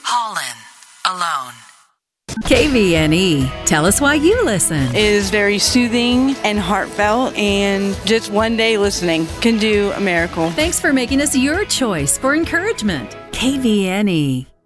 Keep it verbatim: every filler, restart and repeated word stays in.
Pollen Alone. K V N E. Tell us why you listen. It is very soothing and heartfelt, and just one day listening can do a miracle. Thanks for making us your choice for encouragement. K V N E.